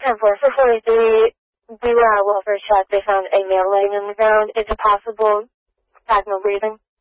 10-4 for 43. We were at a welfare check. They found a male laying on the ground. Is it possible vaginal breathing?